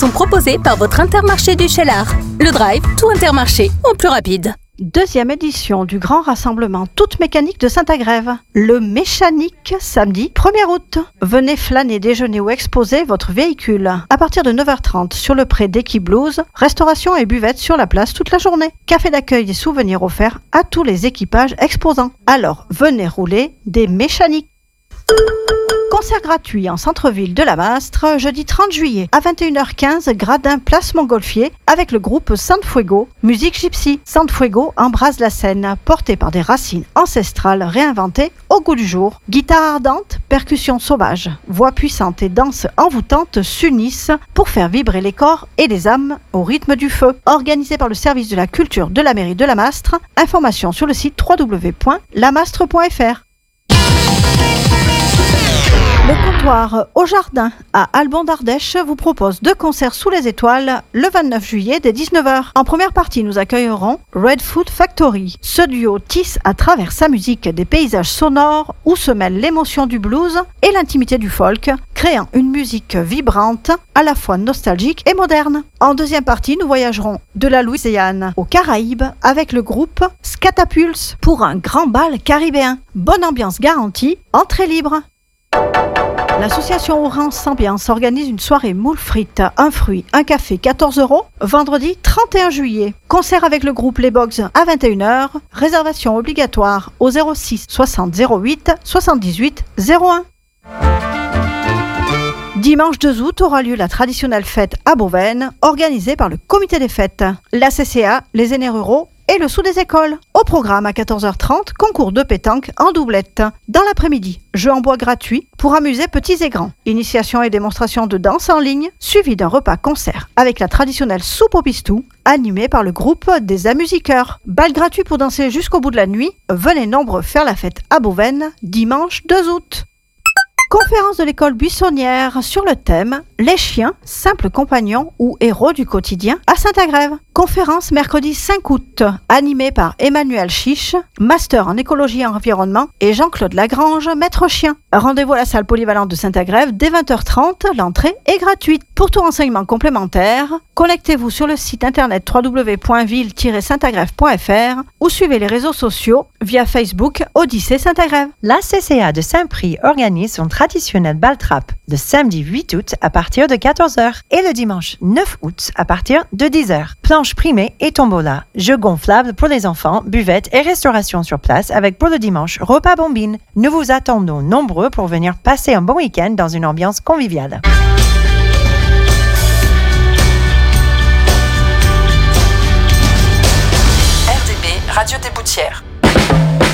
sont proposés par votre Intermarché du Cheylard. Le Drive, tout Intermarché, en plus rapide. Deuxième édition du grand rassemblement toute mécanique de Saint-Agrève. Le Méchanique, samedi 1er août. Venez flâner, déjeuner ou exposer votre véhicule. À partir de 9h30 sur le pré d'Equiblouse, restauration et buvette sur la place toute la journée. Café d'accueil et souvenirs offerts à tous les équipages exposants. Alors venez rouler des Méchaniques. Concert gratuit en centre-ville de la Mastre, jeudi 30 juillet à 21h15, gradin place Montgolfier avec le groupe Sanfuego, musique gypsy. Sanfuego embrase la scène, portée par des racines ancestrales réinventées au goût du jour. Guitare ardente, percussions sauvages, voix puissantes et danses envoûtantes s'unissent pour faire vibrer les corps et les âmes au rythme du feu. Organisé par le service de la culture de la mairie de la Mastre, information sur le site www.lamastre.fr. Le comptoir au jardin à Albon d'Ardèche vous propose 2 concerts sous les étoiles le 29 juillet dès 19h. En première partie, nous accueillerons Red Food Factory. Ce duo tisse à travers sa musique des paysages sonores où se mêlent l'émotion du blues et l'intimité du folk, créant une musique vibrante, à la fois nostalgique et moderne. En deuxième partie, nous voyagerons de la Louisiane aux Caraïbes avec le groupe Scatapulse pour un grand bal caribéen. Bonne ambiance garantie, entrée libre. L'association Orange Ambiance organise une soirée moules frites, un fruit, un café, 14 €, vendredi 31 juillet. Concert avec le groupe Les Bogs à 21h. Réservation obligatoire au 06 60 08 78 01. Dimanche 2 août aura lieu la traditionnelle fête à Beauvaine, organisée par le comité des fêtes, la CCA, les aînés ruraux et le sous des écoles. Au programme à 14h30, concours de pétanque en doublette. Dans l'après-midi, jeux en bois gratuits pour amuser petits et grands. Initiation et démonstration de danse en ligne, suivi d'un repas-concert avec la traditionnelle soupe au pistou, animée par le groupe des Amusiqueurs. Bal gratuit pour danser jusqu'au bout de la nuit. Venez nombreux faire la fête à Beauvaine, dimanche 2 août. Conférence de l'école buissonnière sur le thème « Les chiens, simples compagnons ou héros du quotidien » à Saint-Agrève. Conférence mercredi 5 août, animée par Emmanuel Chiche, master en écologie et environnement, et Jean-Claude Lagrange, maître chien. Rendez-vous à la salle polyvalente de Saint-Agrève dès 20h30, l'entrée est gratuite. Pour tout renseignement complémentaire, connectez-vous sur le site internet www.ville-saintagrève.fr ou suivez les réseaux sociaux via Facebook Odyssée Saint-Agrève. La CCA de Saint-Prix organise son traditionnel bal trap le samedi 8 août à partir de 14h et le dimanche 9 août à partir de 10h. Planche primée et tombola, jeux gonflables pour les enfants, buvette et restauration sur place avec pour le dimanche repas bombine. Nous vous attendons nombreux pour venir passer un bon week-end dans une ambiance conviviale. RDB, Radio des Boutières.